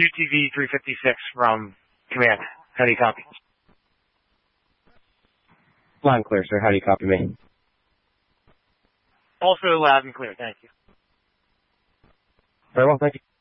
UTV 356 from command. How do you copy? Loud and clear, sir. How do you copy me? Also loud and clear. Thank you. Very well, thank you.